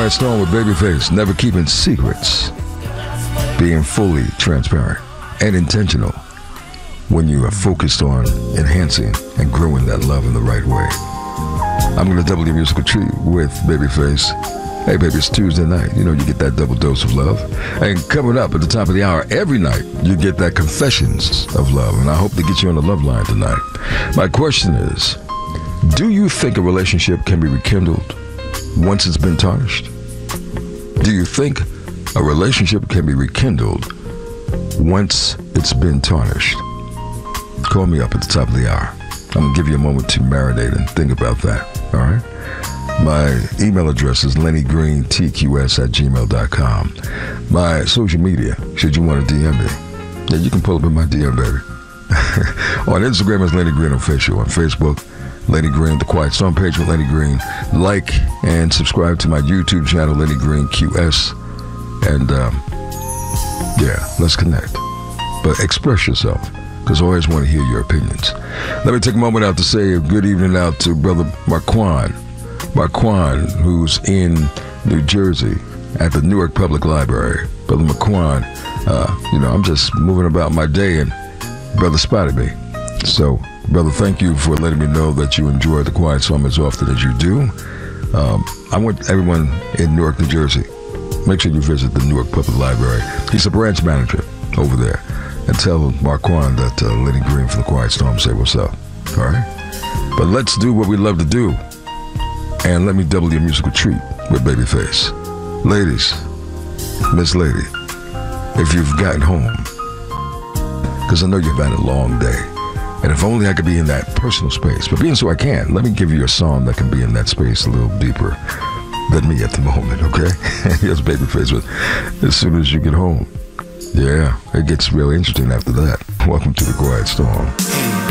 Quiet Storm with Babyface. Never keeping secrets. Being fully transparent and intentional when you are focused on enhancing and growing that love in the right way. I'm going to double your musical treat with Babyface. Hey, baby, it's Tuesday night. You know, you get that double dose of love. And coming up at the top of the hour every night, you get that Confessions of Love. And I hope to get you on the love line tonight. My question is, do you think a relationship can be rekindled once it's been tarnished? Do you think a relationship can be rekindled once it's been tarnished? Call me up at the top of the hour. I'm going to give you a moment to marinate and think about that, all right? My email address is LennyGreenTQS@gmail.com. My social media, should you want to DM me, yeah, you can pull up in my DM, baby. On Instagram is Lenny Green Official. On Facebook, Lenny Green, The Quiet Storm page with Lenny Green. Like and subscribe to my YouTube channel, Lenny Green QS. And, yeah, let's connect. But express yourself, because I always want to hear your opinions. Let me take a moment out to say a good evening out to Brother Marquand, who's in New Jersey at the Newark Public Library. Brother Marquand, I'm just moving about my day, and Brother spotted me. So, brother, thank you for letting me know that you enjoy the Quiet Storm as often as you do. I want everyone in Newark, New Jersey, make sure you visit the Newark Public Library. He's a branch manager over there. And tell Marquand that Lenny Green from the Quiet Storm say what's up. All right? But let's do what we love to do. And let me double your musical treat with Babyface. Ladies, Miss Lady, if you've gotten home, because I know you've had a long day, and if only I could be in that personal space, but being so I can, let me give you a song that can be in that space a little deeper than me at the moment, okay? Here's Babyface with As Soon As You Get Home. Yeah, it gets real interesting after that. Welcome to the Quiet Storm.